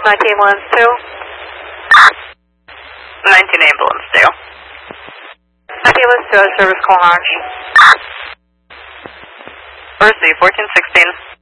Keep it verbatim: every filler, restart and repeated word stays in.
nineteen ambulance two. nineteen ambulance two. nineteen ambulance two, service call orange. Mercy, fourteen sixteen.